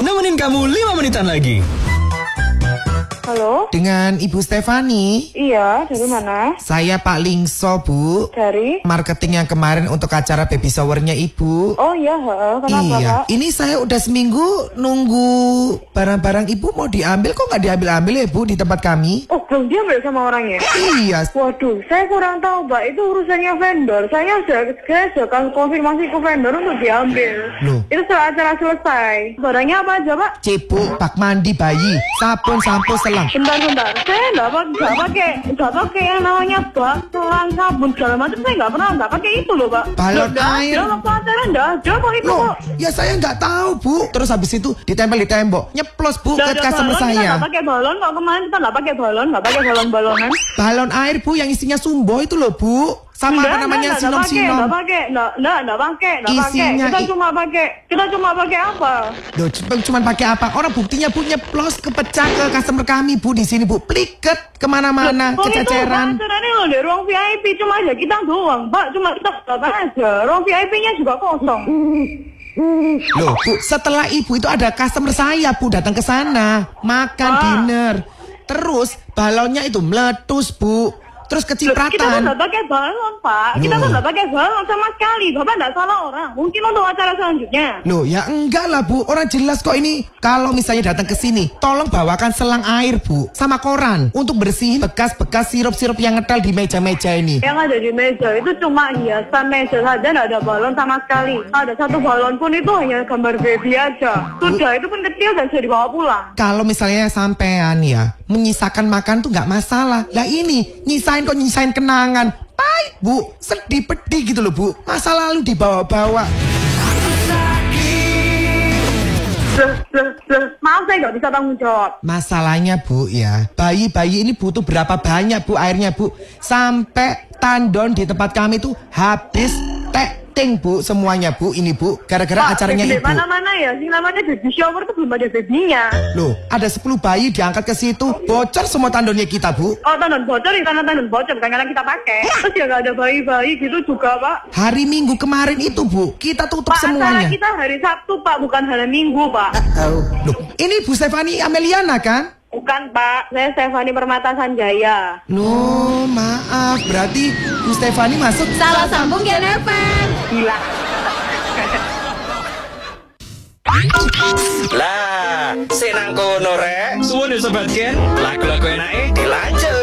nemenin kamu 5 menitan lagi. Halo? Dengan Ibu Stefani. Iya, dari mana? Saya Pak Lingso, Bu. Dari? Marketing yang kemarin untuk acara baby showernya Ibu. Oh iya, kenapa Iya, Pak? ini saya udah seminggu nunggu barang-barang Ibu mau diambil. Kok nggak diambil-ambil ya Bu di tempat kami? Oh, belum diambil sama orangnya? Iya. Waduh, saya kurang tahu Pak, itu urusannya vendor. Saya sudah konfirmasi ke vendor untuk diambil. Loh? Itu setelah acara selesai. Barangnya apa aja Pak? Cipu, bak mandi bayi, sabun, sampo, selang. Bentar. Saya nggak pakai yang namanya bak, selang, sabun segala macam. Saya nggak pakai itu loh Pak. Balon air. Ada waktu acara nggak ada kok itu Loh, kok. ya saya nggak tahu Bu. Terus habis itu ditempel di tembok, nyeplos Bu ke customer Kita saya. nggak pakai balon kok kemarin kita nggak pakai balon-balonan. Balon air Bu yang isinya sumbo itu loh Bu. Sama apa namanya sinom-sinom. Nggak pakai. Isinya Kita cuma pakai apa? Loh, cuma pakai apa? Orang buktinya Bu nyeplos kepecah ke customer kami Bu di sini Bu. Pliket kemana-mana, kececeran. Acaranya loh di ruang VIP cuma aja kita doang, Pak. Cuma kita datang aja. Ruang VIP-nya juga kosong. Loh Bu, setelah Ibu itu ada customer saya Bu datang ke sana makan dinner. Terus balonnya itu meletus Bu. Terus Kita kan kecipratan. nggak pakai balon, Pak. Kita kan nggak pakai balon sama sekali. Bapak nggak salah orang. Mungkin untuk acara selanjutnya. Loh ya enggak lah Bu, orang jelas kok ini. Kalau misalnya datang ke sini, tolong bawakan selang air Bu, sama koran untuk bersihin bekas-bekas sirup-sirup yang ngetel di meja-meja ini. Yang ada di meja itu cuma hiasan meja saja, nggak ada balon sama sekali. Ada satu balon pun itu hanya gambar baby aja. Sudah, itu pun kecil dan bisa dibawa pulang. Kalau misalnya sampean ya menyisakan makan tuh nggak masalah. Lah ini nyisain kenangan. Pahit Bu, sedih pedih gitu loh Bu. Masa lalu dibawa-bawa. Maaf, saya nggak bisa tanggung jawab. Masalahnya Bu ya, bayi-bayi ini butuh berapa banyak Bu airnya Bu. Sampai tandon di tempat kami tuh habis ting Bu semuanya Bu ini Bu gara-gara acaranya Ibu. Mana-mana ya, sih namanya baby shower tuh belum ada babynya. Loh, ada 10 bayi diangkat ke situ, bocor semua tandonnya kita Bu. Oh, tandon bocor ya, karena tandon bocor bukan karena kita pakai. Terus ya nggak ada bayi-bayi gitu juga Pak. Hari Minggu kemarin itu Bu, kita tutup Pak, semuanya. acara kita hari Sabtu Pak, bukan hari Minggu Pak. Loh, ini Bu Stefani Ameliana kan? Bukan Pak, saya Stefani Permata Sanjaya. Loh, maaf, berarti Bu Stefani masuk Salah sambung Gen FM. Gila. Lah, senang kono rek. Suwun ya sobat Gen. Lagu-lagu enake dilanjut.